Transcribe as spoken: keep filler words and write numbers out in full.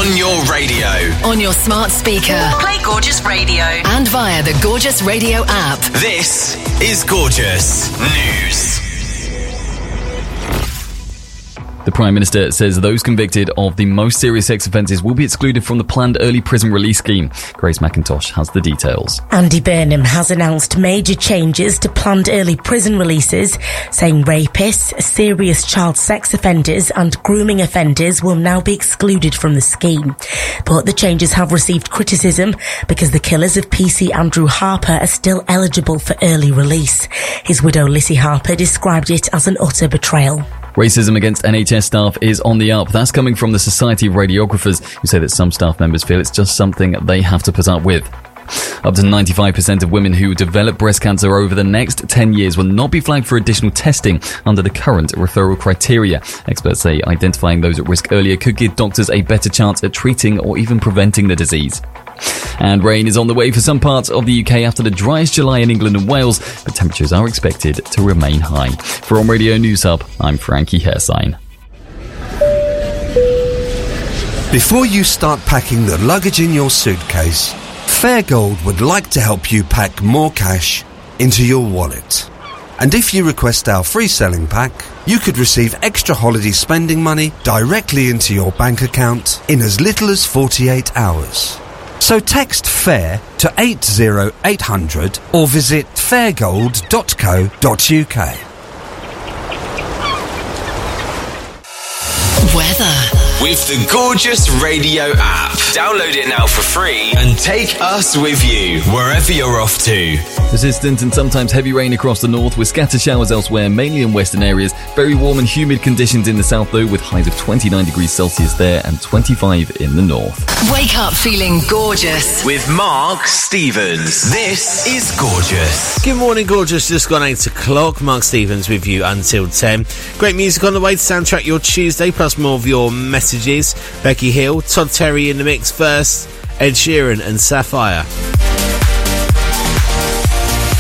On your radio. On your smart speaker. Play Gorgeous Radio. And via the Gorgeous Radio app. This is Gorgeous News. The Prime Minister says those convicted of the most serious sex offences will be excluded from the planned early prison release scheme. Grace McIntosh has the details. Andy Burnham has announced major changes to planned early prison releases, saying rapists, serious child sex offenders and grooming offenders will now be excluded from the scheme. But the changes have received criticism because the killers of P C Andrew Harper are still eligible for early release. His widow Lissy Harper described it as an utter betrayal. Racism against N H S staff is on the up. That's coming from the Society of Radiographers, who say that some staff members feel it's just something they have to put up with. Up to ninety-five percent of women who develop breast cancer over the next ten years will not be flagged for additional testing under the current referral criteria. Experts say identifying those at risk earlier could give doctors a better chance at treating or even preventing the disease. And rain is on the way for some parts of the U K after the driest July in England and Wales, but temperatures are expected to remain high. For On Radio News Hub, I'm Frankie Hairsign. Before you start packing the luggage in your suitcase, Fairgold would like to help you pack more cash into your wallet. And if you request our free selling pack, you could receive extra holiday spending money directly into your bank account in as little as forty-eight hours. So text FAIR to eight zero eight hundred or visit fairgold dot co dot uk. Weather. With the Gorgeous Radio app. Download it now for free and take us with you wherever you're off to. Persistent and sometimes heavy rain across the north with scattered showers elsewhere, mainly in western areas. Very warm and humid conditions in the south though, with highs of twenty-nine degrees Celsius there and twenty-five in the north. Wake up feeling gorgeous. With Mark Stevens. This is Gorgeous. Good morning, Gorgeous. Just gone eight o'clock. Mark Stevens with you until ten. Great music on the way to soundtrack your Tuesday, plus more of your messages. Becky Hill, Todd Terry in the mix first. Ed Sheeran and Sapphire.